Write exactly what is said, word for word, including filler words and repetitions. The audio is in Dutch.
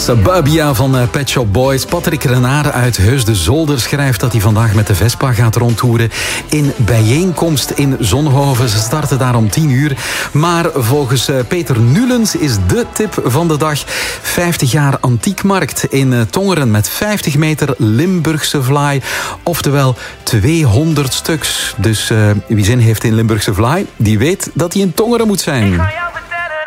Suburbia van Pet Shop Boys. Patrick Renard uit Heus de Zolder schrijft dat hij vandaag met de Vespa gaat rondtoeren in bijeenkomst in Zonhoven. Ze starten daar om tien uur. Maar volgens Peter Nulens is de tip van de dag vijftig jaar antiekmarkt in Tongeren met vijftig meter Limburgse vlaai. Oftewel tweehonderd stuks. Dus uh, wie zin heeft in Limburgse vlaai, die weet dat hij in Tongeren moet zijn.